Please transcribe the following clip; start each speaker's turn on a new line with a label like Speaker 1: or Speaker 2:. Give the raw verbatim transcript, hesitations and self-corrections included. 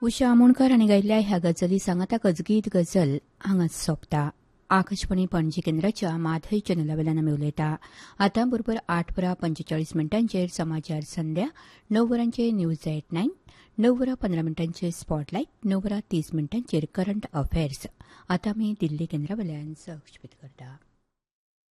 Speaker 1: उषा आमोणकर हांणी गायिल्ल्या ह्या गजली सांगाता गजगीत गजल हांगाच सोंपता. आकाशवाणी पणजी केंद्राच्या माधय चॅनलावेल्यान आमी उलयता. आतां बरोबर आठ वरां पंचेचाळीस मिनटांचेर समाचार संध्या णव वरांचेर न्यूज एट नायन, णव वरां पंदरा मिनटांचेर स्पॉटलायट, णव वरां तीस मिनटांचेर करंट अफेअर्स. आतां आमी दिल्ली केंद्रावेल्यान सहक्षेपीत करता.